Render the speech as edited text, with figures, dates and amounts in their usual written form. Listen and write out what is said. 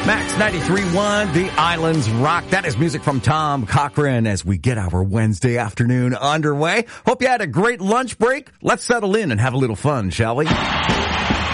Max 93.1, The Islands Rock. That is music from Tom Cochrane as we get our Wednesday afternoon underway. Hope you had a great lunch break. Let's settle in and have a little fun, shall we?